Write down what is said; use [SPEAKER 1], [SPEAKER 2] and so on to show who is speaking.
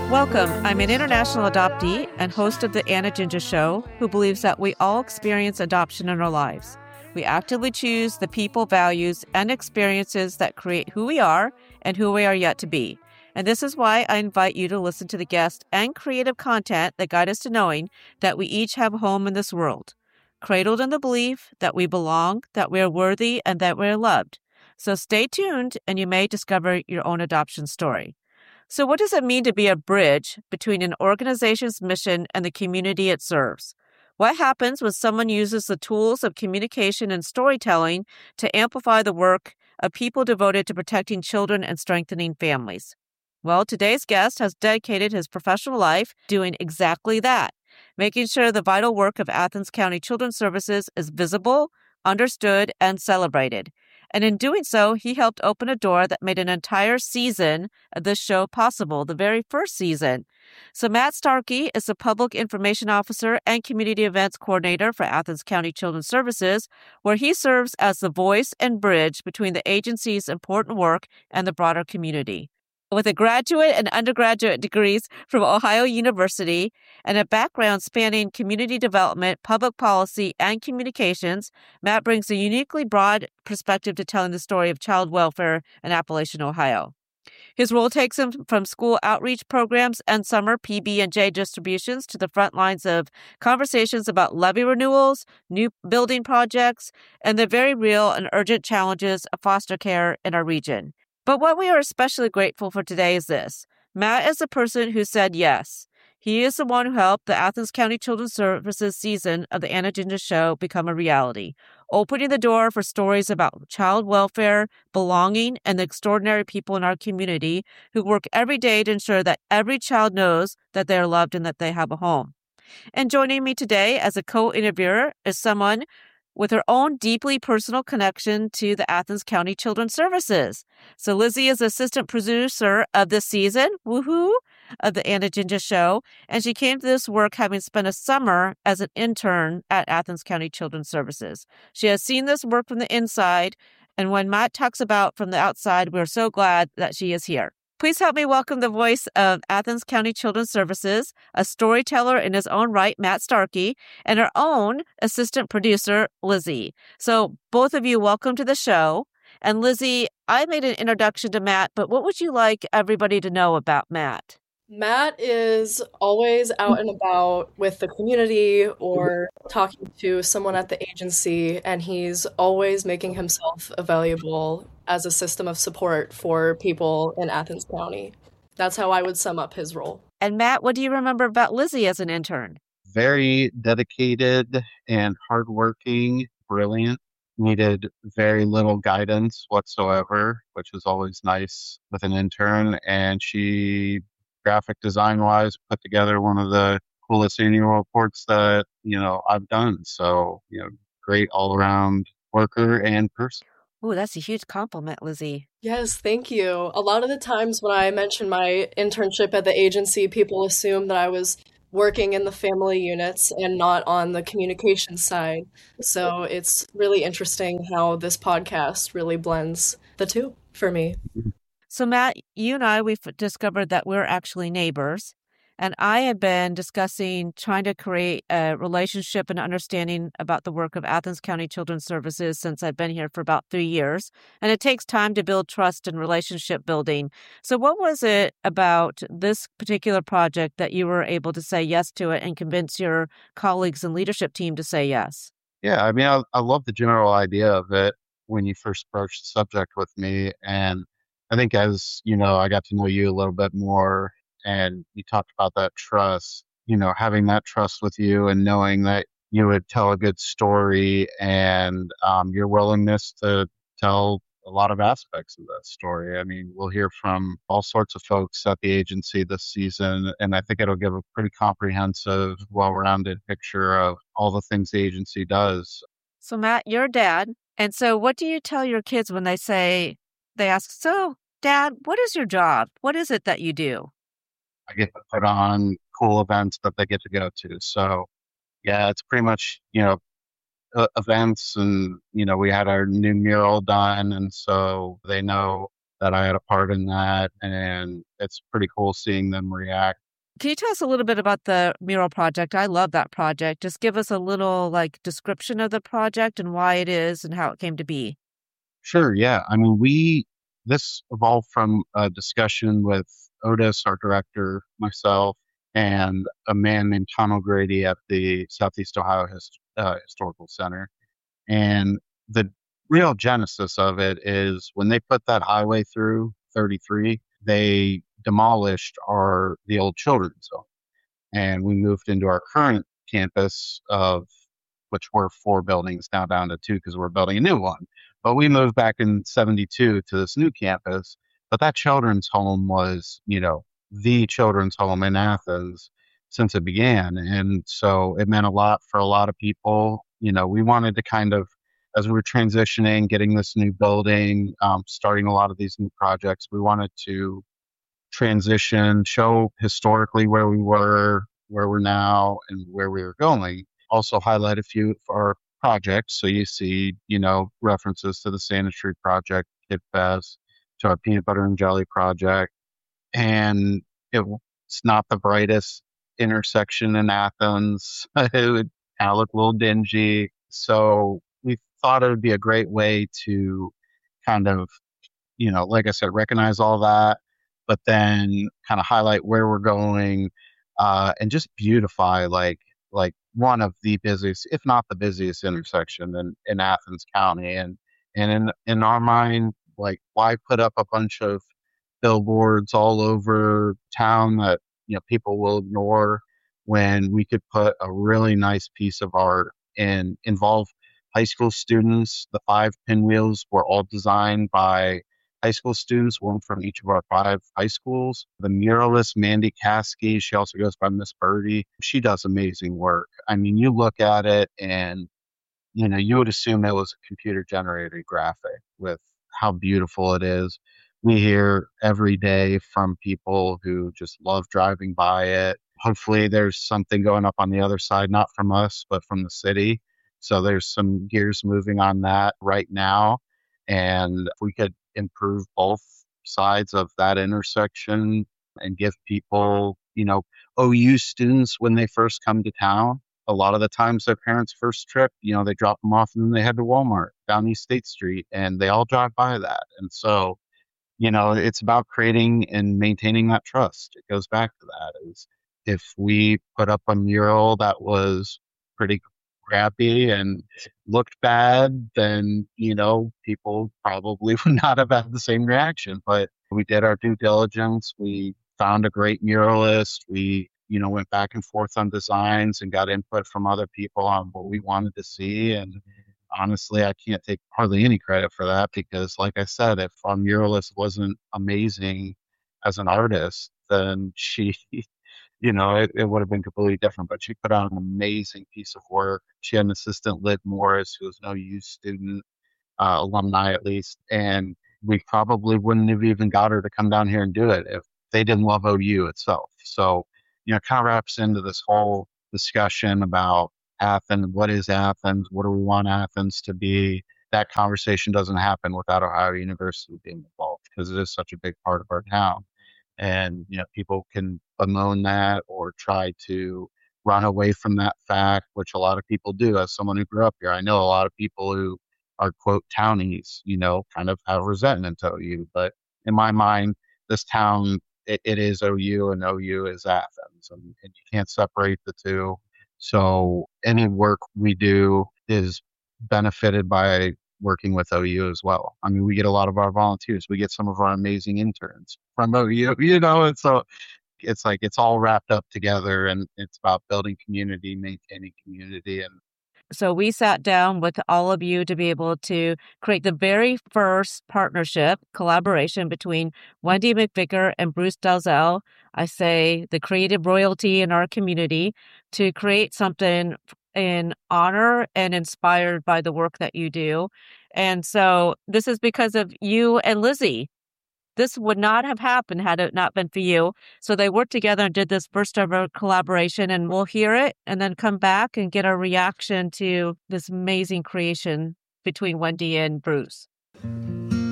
[SPEAKER 1] Welcome. I'm an international adoptee and host of the Anna Ginger Show, who believes that we all experience adoption in our lives. We actively choose the people, values, and experiences that create who we are and who we are yet to be. And this is why I invite you to listen to the guest and creative content that guide us to knowing that we each have a home in this world, cradled in the belief that we belong, that we are worthy, and that we are loved. So stay tuned, and you may discover your own adoption story. So what does it mean to be a bridge between an organization's mission and the community it serves? What happens when someone uses the tools of communication and storytelling to amplify the work of people devoted to protecting children and strengthening families? Well, today's guest has dedicated his professional life doing exactly that, making sure the vital work of Athens County Children's Services is visible, understood, and celebrated. And in doing so, he helped open a door that made an entire season of this show possible, the very first season. So Matt Starkey is the Public Information Officer and Community Events Coordinator for Athens County Children's Services, where he serves as the voice and bridge between the agency's important work and the broader community. With a graduate and undergraduate degrees from Ohio University and a background spanning community development, public policy, and communications, Matt brings a uniquely broad perspective to telling the story of child welfare in Appalachian, Ohio. His role takes him from school outreach programs and summer PB&J distributions to the front lines of conversations about levy renewals, new building projects, and the very real and urgent challenges of foster care in our region. But what we are especially grateful for today is this. Matt is the person who said yes. He is the one who helped the Athens County Children's Services season of the Anna Ginger Show become a reality, opening the door for stories about child welfare, belonging, and the extraordinary people in our community who work every day to ensure that every child knows that they are loved and that they have a home. And joining me today as a co-interviewer is someone with her own deeply personal connection to the Athens County Children's Services. So Lizzie is assistant producer of this season, woohoo, of the Anna Ginger Show, and she came to this work having spent a summer as an intern at Athens County Children's Services. She has seen this work from the inside, and when Matt talks about from the outside, we're so glad that she is here. Please help me welcome the voice of Athens County Children's Services, a storyteller in his own right, Matt Starkey, and our own assistant producer, Lizzie. So both of you, welcome to the show. And Lizzie, I made an introduction to Matt, but what would you like everybody to know about Matt?
[SPEAKER 2] Matt is always out and about with the community or talking to someone at the agency, and he's always making himself available as a system of support for people in Athens County. That's how I would sum up his role.
[SPEAKER 1] And Matt, what do you remember about Lizzie as an intern?
[SPEAKER 3] Very dedicated and hardworking, brilliant. Needed very little guidance whatsoever, which was always nice with an intern. And she, graphic design wise, put together one of the coolest annual reports that, I've done. So, great all around worker and person.
[SPEAKER 1] Oh, that's a huge compliment, Lizzie.
[SPEAKER 2] Yes, thank you. A lot of the times when I mention my internship at the agency, people assume that I was working in the family units and not on the communication side. So it's really interesting how this podcast really blends the two for me.
[SPEAKER 1] So Matt, you and I, we've discovered that we're actually neighbors. And I had been discussing trying to create a relationship and understanding about the work of Athens County Children's Services since I've been here for about 3 years. And it takes time to build trust and relationship building. So what was it about this particular project that you were able to say yes to it and convince your colleagues and leadership team to say yes?
[SPEAKER 3] Yeah, I mean, I love the general idea of it when you first broached the subject with me. And I think as, I got to know you a little bit more, and you talked about that trust, having that trust with you and knowing that you would tell a good story and your willingness to tell a lot of aspects of that story. I mean, we'll hear from all sorts of folks at the agency this season, and I think it'll give a pretty comprehensive, well-rounded picture of all the things the agency does.
[SPEAKER 1] So Matt, you're a dad. And so what do you tell your kids when they ask, so Dad, what is your job? What is it that you do?
[SPEAKER 3] I get to put on cool events that they get to go to. So, yeah, it's pretty much, events and, we had our new mural done. And so they know that I had a part in that, and it's pretty cool seeing them react.
[SPEAKER 1] Can you tell us a little bit about the mural project? I love that project. Just give us a little description of the project and why it is and how it came to be.
[SPEAKER 3] Sure, yeah. I mean, this evolved from a discussion with Otis, our director, myself, and a man named Tom O'Grady at the Southeast Ohio Historical Center. And the real genesis of it is when they put that highway through 33, they demolished the old children's home, and we moved into our current campus of which were 4 buildings now down to 2 because we're building a new one. But we moved back in 72 to this new campus. But that children's home was, the children's home in Athens since it began. And so it meant a lot for a lot of people. We wanted to kind of, as we were transitioning, getting this new building, starting a lot of these new projects, we wanted to transition, show historically where we were, where we're now, and where we were going. Also highlight a few of our projects. So you see, references to the Santa Tree Project, Kid Fest, to our peanut butter and jelly project. And it's not the brightest intersection in Athens. It would kind of look a little dingy. So we thought it would be a great way to kind of, like I said, recognize all that, but then kind of highlight where we're going, and just beautify like one of the busiest, if not the busiest intersection in Athens County. And in our mind, why put up a bunch of billboards all over town that, people will ignore when we could put a really nice piece of art and involve high school students. The 5 pinwheels were all designed by high school students, one from each of our 5 high schools. The muralist, Mandy Caskey, she also goes by Miss Birdie. She does amazing work. I mean, you look at it and, you would assume it was a computer-generated graphic with how beautiful it is. We hear every day from people who just love driving by it. Hopefully there's something going up on the other side, not from us, but from the city. So there's some gears moving on that right now. And if we could improve both sides of that intersection and give people, OU students, when they first come to town, a lot of the times their parents' first trip, they drop them off and then they head to Walmart down East State Street and they all drive by that. And so, it's about creating and maintaining that trust. It goes back to that. Is if we put up a mural that was pretty crappy and looked bad, then, people probably would not have had the same reaction. But we did our due diligence. We found a great muralist. We, went back and forth on designs and got input from other people on what we wanted to see. And honestly, I can't take hardly any credit for that because, like I said, if our muralist wasn't amazing as an artist, then she it would have been completely different, but she put out an amazing piece of work. She had an assistant, Liv Morris, who was an OU student, alumni at least, and we probably wouldn't have even got her to come down here and do it if they didn't love OU itself. So, it kind of wraps into this whole discussion about Athens. What is Athens? What do we want Athens to be? That conversation doesn't happen without Ohio University being involved because it is such a big part of our town. And, people can bemoan that or try to run away from that fact, which a lot of people do. As someone who grew up here, I know a lot of people who are, quote, townies, kind of have resentment to OU. But in my mind, this town, it is OU and OU is Athens, and you can't separate the two. So any work we do is benefited by working with OU as well. I mean, we get a lot of our volunteers. We get some of our amazing interns from OU, and so it's all wrapped up together, and it's about building community, maintaining community. And
[SPEAKER 1] so we sat down with all of you to be able to create the very first partnership, collaboration between Wendy McVicker and Bruce Dalzell. I say the creative royalty in our community, to create something in honor and inspired by the work that you do. And so this is because of you and Lizzie. This would not have happened had it not been for you. So they worked together and did this first ever collaboration, and we'll hear it and then come back and get our reaction to this amazing creation between Wendy and Bruce.